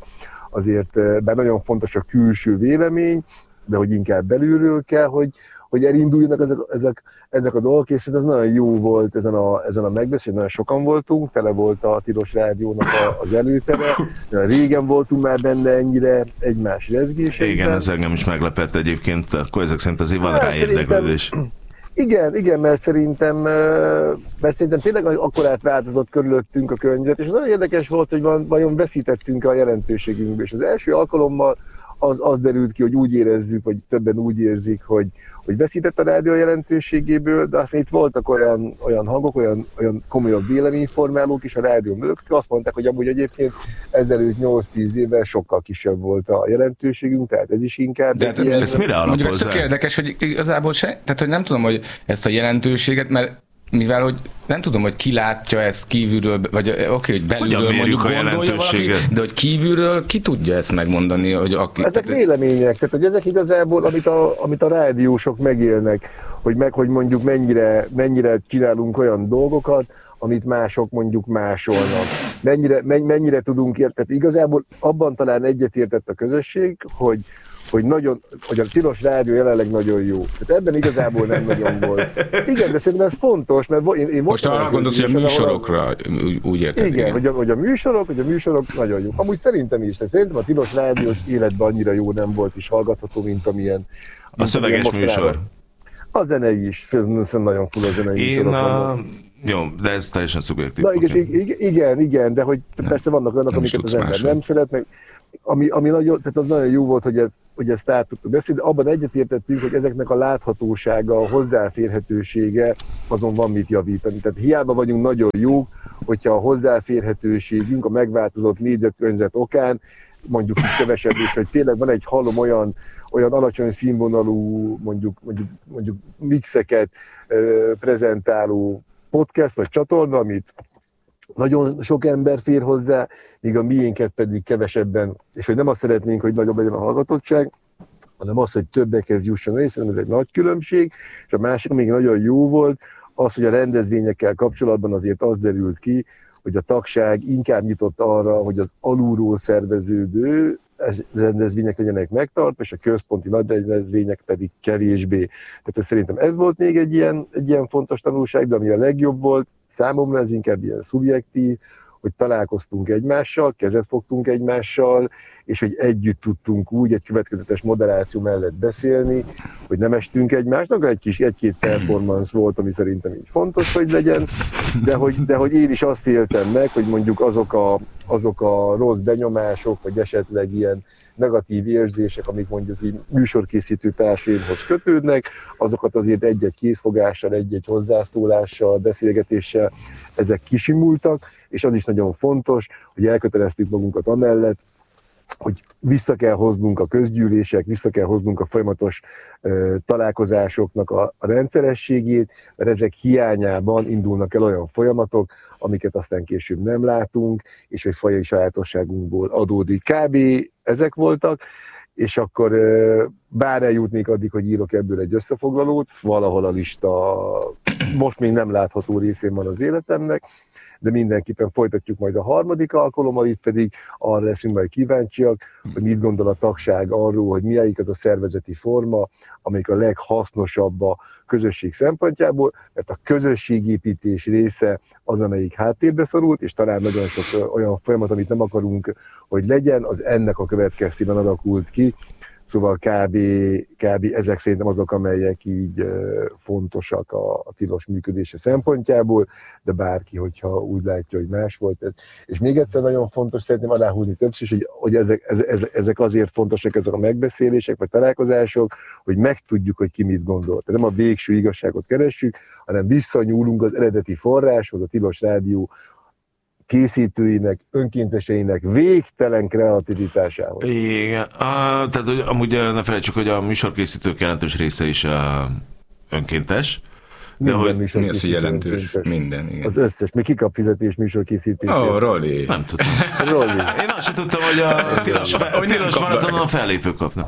azért, bár nagyon fontos a külső vélemény, de hogy inkább belülről kell, hogy, hogy elinduljanak ezek, ezek, ezek a dolgok, és ez nagyon jó volt ezen a, ezen a megbeszélés, nagyon sokan voltunk, tele volt a Tilos Rádiónak a, az előtere, régen voltunk már benne ennyire egymás rezgésekben. Igen, ez engem is meglepett egyébként, akkor ezek szerint azért van rá érdeklődés. Igen, igen, mert szerintem, mert szerintem tényleg akkor átváltozott körülöttünk a környezet, és nagyon érdekes volt, hogy van, vajon veszítettünk a jelentőségünkbe, és az első alkalommal az, az derült ki, hogy úgy érezzük, vagy többen úgy érzik, hogy, hogy veszített a rádió jelentőségéből, de aztán itt voltak olyan, olyan hangok, olyan, olyan komolyabb véleményformálók is a rádió mögött, akik azt mondták, hogy amúgy egyébként ezelőtt nyolc-tíz évvel sokkal kisebb volt a jelentőségünk, tehát ez is inkább... De hát, ezt mire alapozza? Ez tök érdekes, hogy igazából se, tehát hogy nem tudom, hogy ezt a jelentőséget, mert mivel hogy nem tudom, hogy ki látja ezt kívülről, vagy oké, okay, hogy belülről mondjuk gondolja valaki, de hogy kívülről ki tudja ezt megmondani, hogy aki... Ezek tehát... vélemények, tehát hogy ezek igazából, amit a, amit a rádiósok megélnek, hogy meg, hogy mondjuk mennyire, mennyire csinálunk olyan dolgokat, amit mások mondjuk másolnak. Mennyire, mennyire tudunk érteni. Tehát igazából abban talán egyetértett a közösség, hogy hogy, nagyon, hogy a tilos rádió jelenleg nagyon jó. Tehát ebben igazából nem nagyon volt. Igen, de szerintem ez fontos, mert én, én most arra gondolsz, hogy a műsorokra úgy, úgy érted. Igen, igen. Hogy, a, hogy a műsorok, hogy a műsorok nagyon jó. Amúgy szerintem is, szerintem a tilos rádiós életben annyira jó nem volt is hallgatható, mint amilyen... A szöveges műsor. A zenei is, nagyon full a zenei én a... Jó, de ez teljesen szubjektív. Na, igen, igen, igen, igen, de hogy nem, persze vannak olyanok, amiket az ember másod. nem szeret, meg ami, ami nagyon, tehát az nagyon jó volt, hogy, ez, hogy ezt át tudtuk beszélni, de abban egyetértettünk, hogy ezeknek a láthatósága, a hozzáférhetősége, azon van mit javítani. Tehát hiába vagyunk nagyon jók, hogyha a hozzáférhetőségünk a megváltozott médiakörnyezet okán, mondjuk így kevesebb is, hogy tényleg van egy hallom olyan, olyan alacsony színvonalú, mondjuk, mondjuk, mondjuk mixeket ö, prezentáló podcast vagy csatorna, amit nagyon sok ember fér hozzá, míg a miénket pedig kevesebben, és hogy nem azt szeretnénk, hogy nagyobb legyen a hallgatottság, hanem az, hogy többekhez jusson el, szerintem ez egy nagy különbség, és a másik még nagyon jó volt, az, hogy a rendezvényekkel kapcsolatban azért az derült ki, hogy a tagság inkább nyitott arra, hogy az alulról szerveződő rendezvények legyenek megtartva, és a központi nagy rendezvények pedig kevésbé. Tehát szerintem ez volt még egy ilyen, egy ilyen fontos tanulság, de ami a legjobb volt, számomra ez inkább ilyen szubjektív, hogy találkoztunk egymással, kezet fogtunk egymással, és hogy együtt tudtunk úgy egy következetes moderáció mellett beszélni, hogy nem estünk egymásnak, egy kis egy-két performance volt, ami szerintem így fontos, hogy legyen, de hogy, de hogy én is azt éltem meg, hogy mondjuk azok a, azok a rossz benyomások, vagy esetleg ilyen negatív érzések, amik mondjuk így műsorkészítő társaimhoz kötődnek, azokat azért egy-egy készfogással, egy-egy hozzászólással, beszélgetéssel ezek kisimultak, és az is nagyon fontos, hogy elköteleztük magunkat amellett, hogy vissza kell hoznunk a közgyűlések, vissza kell hoznunk a folyamatos uh, találkozásoknak a, a rendszerességét, mert ezek hiányában indulnak el olyan folyamatok, amiket aztán később nem látunk, és hogy fajai sajátosságunkból adódik. Kb. Ezek voltak, és akkor uh, bár eljutnék addig, hogy írok ebből egy összefoglalót, valahol a lista most még nem látható részén van az életemnek, de mindenképpen folytatjuk majd a harmadik alkalommal, itt pedig arra leszünk majd kíváncsiak, hogy mit gondol a tagság arról, hogy melyik az a szervezeti forma, amelyik a leghasznosabb a közösség szempontjából, mert a közösségépítés része az, amelyik háttérbe szorult, és talán nagyon sok olyan folyamat, amit nem akarunk, hogy legyen, az ennek a következtében alakult ki. Szóval kb, kb. Ezek szerintem azok, amelyek így fontosak a, a tilos működése szempontjából, de bárki, hogyha úgy látja, hogy más volt ez. És még egyszer nagyon fontos szerintem aláhúzni többször, hogy, hogy ezek, ezek, ezek azért fontosak, ezek a megbeszélések vagy találkozások, hogy megtudjuk, hogy ki mit gondol. Tehát nem a végső igazságot keressük, hanem visszanyúlunk az eredeti forráshoz, a Tilos Rádió készítőinek, önkénteseinek végtelen kreativitásához. Igen, a, tehát hogy amúgy ne felejtsük, hogy a műsorkészítők jelentős része is a önkéntes. De hogy mi az, hogy jelentős? Önkéntes. Minden, igen. Az összes. Még ki kap fizetés műsorkészítésért? Ó, oh, Roli. Nem tudtam. Roli. Én azt sem tudtam, hogy a tilos, fe, tilos maratonon a fellépők kapnak.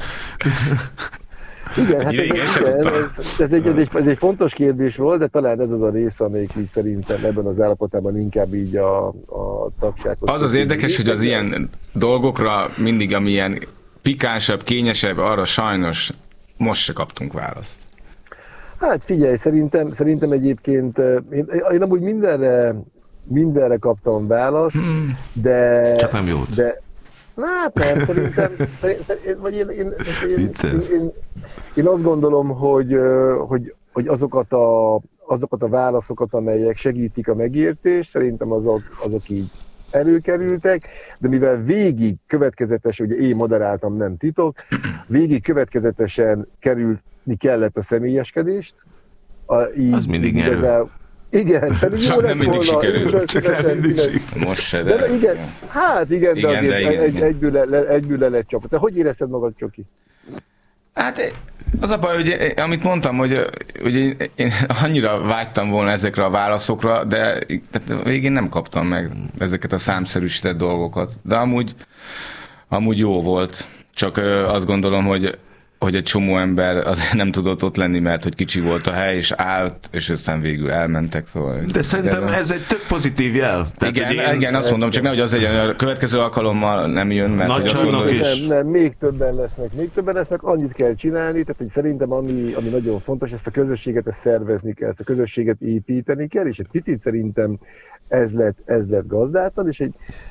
Igen, hát ez, igen, ez, ez, ez, egy, ez, egy, ez egy fontos kérdés volt, de talán ez az a rész, amelyik így szerintem ebben az állapotában inkább így a, a tagsághoz. Az az érdekes, hogy az ilyen dolgokra mindig, amilyen pikánsabb, kényesebb, arra sajnos most se kaptunk választ. Hát figyelj, szerintem, szerintem egyébként én, én amúgy mindenre, mindenre kaptam választ, hmm. de... Csak nem jót. De, hát nem, szerintem, szerintem vagy én, én, én, én, én, én azt gondolom, hogy, hogy, hogy azokat, a, azokat a válaszokat, amelyek segítik a megértést, szerintem azok, azok így előkerültek, de mivel végig következetesen, ugye én moderáltam, nem titok, végig következetesen kerülni kellett a személyeskedést. A, így, az mindig nyerő. Igen, pedig jó lett volna. Sikerült. Most se, de... de igen, hát igen, igen de azért de igen, egy, egyből, le, egyből le lett csapat. Te hogy érezted magad, Csoki? Hát Az a baj, hogy amit mondtam, hogy, hogy én, én annyira vágytam volna ezekre a válaszokra, de tehát végén nem kaptam meg ezeket a számszerűsített dolgokat. De amúgy, amúgy jó volt. Csak azt gondolom, hogy hogy egy csomó ember azért nem tudott ott lenni, mert hogy kicsi volt a hely, és állt, és aztán végül elmentek. Szóval, de szerintem de ez egy tök pozitív jel. Tehát, igen, én... igen, azt mondom, csak nehogy az legyen, a következő alkalommal nem jön, mert Nagy hogy azt mondom, is. Nem, nem, még többen lesznek, még többen lesznek, annyit kell csinálni, tehát hogy szerintem ami, ami nagyon fontos, ezt a közösséget ezt szervezni kell, ezt a közösséget építeni kell, és egy picit szerintem ez lett, ez lett gazdátlan, és egy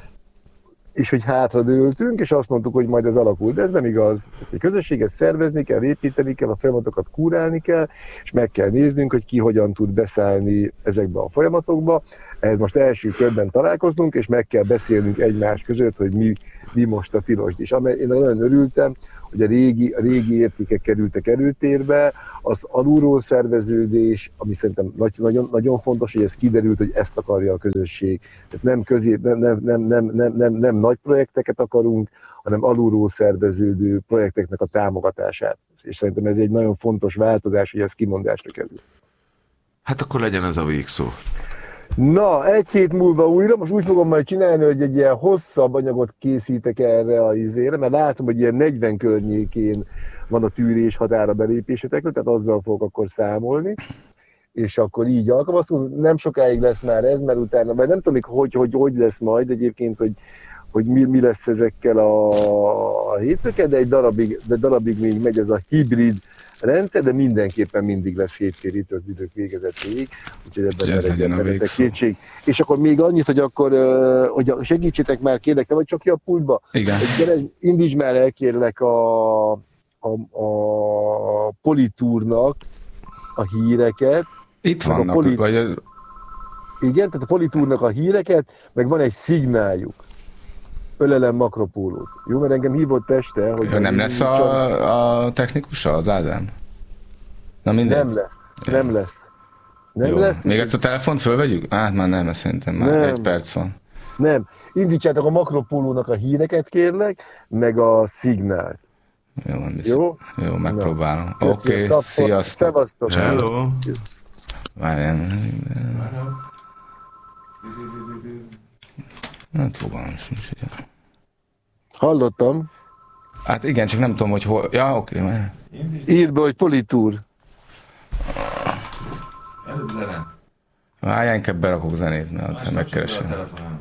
és hogy hátradőltünk, és azt mondtuk, hogy majd ez alakul, de ez nem igaz. A közösséget szervezni kell, építeni kell, a folyamatokat kúrálni kell, és meg kell néznünk, hogy ki hogyan tud beszállni ezekbe a folyamatokba. Ehhez most első körben találkozunk, és meg kell beszélnünk egymás között, hogy mi, mi most a tilos. És amely, én nagyon örültem, hogy a régi, a régi értékek kerültek előtérbe, az alulról szerveződés, ami szerintem nagyon, nagyon fontos, hogy ez kiderült, hogy ezt akarja a közösség. Tehát nem, közé, nem, nem, nem, nem, nem, nem, nem nagy projekteket akarunk, hanem alulról szerveződő projekteknek a támogatását. És szerintem ez egy nagyon fontos változás, hogy ez kimondásra kerül. Hát akkor legyen ez a végszó. Na, egy hét múlva újra, most úgy fogom majd csinálni, hogy egy ilyen hosszabb anyagot készítek erre a izére, mert látom, hogy ilyen negyven környékén van a tűrés határa belépésetekről, tehát azzal fogok akkor számolni, és akkor így alkalmazunk. Nem sokáig lesz már ez, mert utána, mert nem tudom még, hogy, hogy, hogy lesz majd egyébként, hogy, hogy mi, mi lesz ezekkel a, a hétfőkkel, de egy darabig, de darabig még megy ez a hibrid rendszer, de mindenképpen mindig lesz hétfél az idők végezetéig, úgyhogy ebben ne legyen kétség. És akkor még annyit, hogy akkor hogy segítsétek már, kérlek, te vagy csak ki a pultba? Igen. Hogy indíts már el, kérlek, a, a, a Politúrnak a híreket. Itt vannak, a Polit... vagy az... Igen, tehát a Politúrnak a híreket, meg van egy szignáljuk. Ölelem Makropólót. Jó, mert engem hívott este, hogy... Ja, nem lesz a, a technikusa, az Ádám? Na mindegy. Nem lesz. Nem lesz. Nem Jó. lesz. Még ezt a telefont fölvegyük? Hát már nem, szerintem már nem. Egy perc van. Nem. Indítsátok a Makropólónak a híreket, kérlek, meg a szignált. Jó, van biztos. Jó? Jó, megpróbálom. Oké, okay, sziasztok. Szevasztok. Hello. Várjál. Hát fogalmam sincs. Hallottam. Hát igen, csak nem tudom, hogy hol... Ja, oké. Okay, írd be, hogy Politúr. Előbb zene. Várjál, inkább berakok zenét, mert megkeresem.